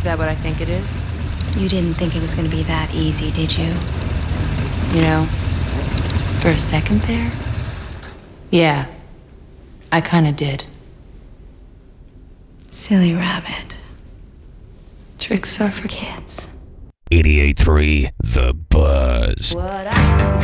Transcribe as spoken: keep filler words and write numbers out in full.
that what I think it is? You didn't think it was going to be that easy, did you? You know, for a second there, yeah, I kind of did. Silly rabbit. Tricks are for kids. eighty-eight point three The Buzz. What I